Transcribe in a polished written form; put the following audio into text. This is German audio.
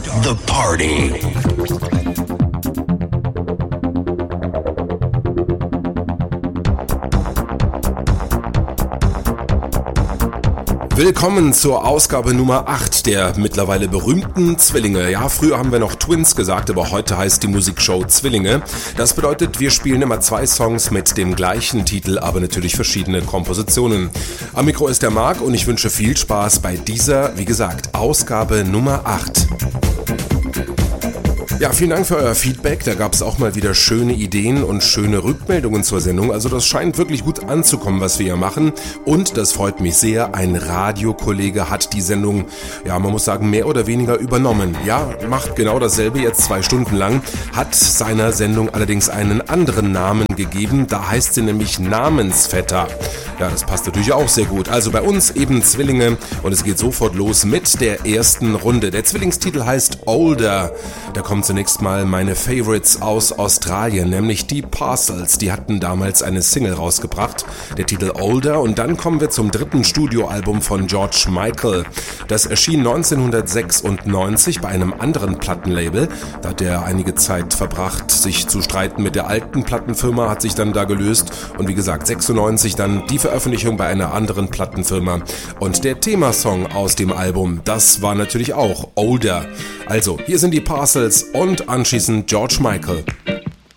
the party. Willkommen zur Ausgabe Nummer 8 der mittlerweile berühmten Zwillinge. Ja, früher haben wir noch Twins gesagt, aber heute heißt die Musikshow Zwillinge. Das bedeutet, wir spielen immer 2 Songs mit dem gleichen Titel, aber natürlich verschiedene Kompositionen. Am Mikro ist der Marc und ich wünsche viel Spaß bei dieser, wie gesagt, Ausgabe Nummer 8. Ja, vielen Dank für euer Feedback. Da gab es auch mal wieder schöne Ideen und schöne Rückmeldungen zur Sendung. Also das scheint wirklich gut anzukommen, was wir hier machen. Und das freut mich sehr. Ein Radiokollege hat die Sendung, ja, man muss sagen, mehr oder weniger übernommen. Ja, macht genau dasselbe jetzt 2 Stunden lang, hat seiner Sendung allerdings einen anderen Namen gegeben. Da heißt sie nämlich Namensvetter. Ja, das passt natürlich auch sehr gut. Also bei uns eben Zwillinge und es geht sofort los mit der ersten Runde. Der Zwillingstitel heißt Older. Da kommen zunächst mal meine Favorites aus Australien, nämlich die Parcels. Die hatten damals eine Single rausgebracht, der Titel Older. Und dann kommen wir zum 3. Studioalbum von George Michael. Das erschien 1996 bei einem anderen Plattenlabel. Da hat er einige Zeit verbracht, sich zu streiten mit der alten Plattenfirma, hat sich dann da gelöst. Und wie gesagt, 96 dann die Veröffentlichung bei einer anderen Plattenfirma. Und der Themasong aus dem Album, das war natürlich auch Older. Also, hier sind die Parcels und anschließend George Michael.